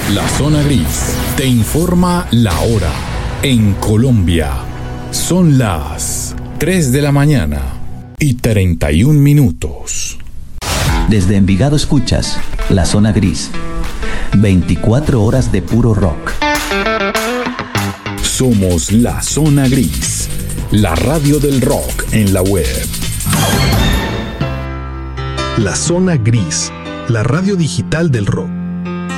La Zona Gris te informa la hora. En Colombia son las 3 de la mañana y 31 minutos. Desde Envigado escuchas La Zona Gris. 24 horas de puro rock. Somos La Zona Gris, la radio del rock en la web. La Zona Gris, la radio digital del rock.